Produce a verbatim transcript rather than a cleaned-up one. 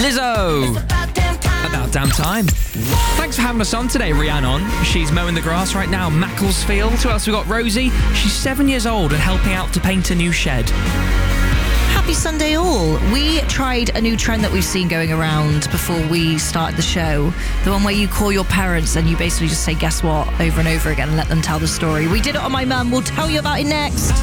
Lizzo. About damn time. Thanks for having us on today, Rhiannon. She's mowing the grass right now, Macclesfield. Who else we got? Rosie. She's seven years old and helping out to paint a new shed. Happy Sunday all. We tried a new trend that we've seen going around before we started the show. The one where you call your parents and you basically just say, guess what, over and over again and let them tell the story. We did it on My Mum. We'll tell you about it next.